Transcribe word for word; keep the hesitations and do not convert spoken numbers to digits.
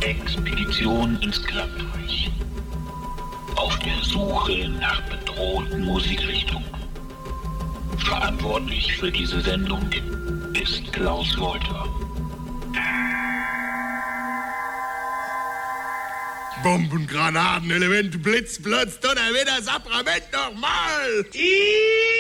Expedition ins Klappreich. Auf der Suche nach bedrohten Musikrichtungen. Verantwortlich für diese Sendung ist Klaus Wolter. Bomben, Granaten, Elemente, Blitz, Blitz, Donnerwetter, Saprament nochmal!